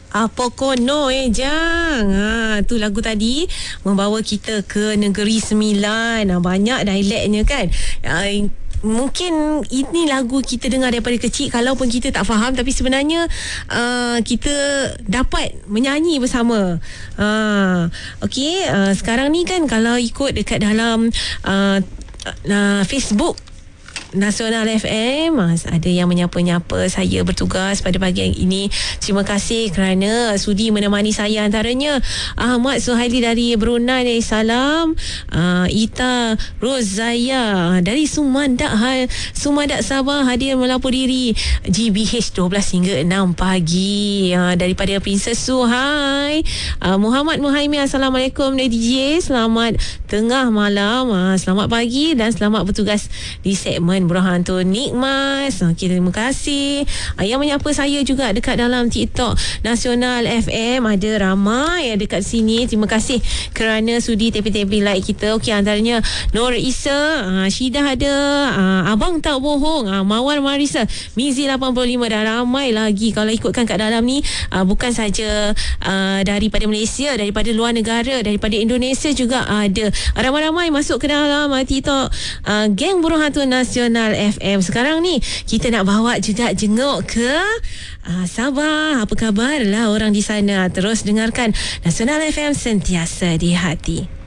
Apa kono Jang. Tu lagu tadi membawa kita ke negeri sembilan. Banyak dialeknya kan. Mungkin ini lagu kita dengar daripada kecil, kalaupun kita tak faham, tapi sebenarnya kita dapat menyanyi bersama. Okey, sekarang ni kan kalau ikut dekat dalam Facebook Nasional FM, ada yang menyapa-nyapa saya bertugas pada pagi ini. Terima kasih kerana sudi menemani saya. Antaranya Ahmad Suhaili dari Brunei, dari salam. Ita Rozaya dari Sumandak Sabah hadir melapor diri GBH 12 hingga 6 pagi. Daripada Princess Su, hai. Muhammad Muhaimin, Assalamualaikum DJ, selamat tengah malam, selamat pagi dan selamat bertugas di segmen Burahan tu Nikmas. Terima kasih. Yang menyapa saya juga dekat dalam TikTok Nasional FM, ada ramai dekat sini. Terima kasih kerana sudi tepi-tepi like kita. Okey, antaranya Nur Isa, Syidah ada, Abang Tak Bohong, Mawar Marisa, Mizi 85 dan ramai lagi. Kalau ikutkan kat dalam ni, bukan saja daripada Malaysia, daripada luar negara, daripada Indonesia juga ada. Ramai-ramai masuk ke dalam TikTok Geng Burhanatun Nasional FM. Sekarang ni kita nak bawa juga jenguk ke Sabah. Apa khabar lah orang di sana? Terus dengarkan Nasional FM, sentiasa di hati.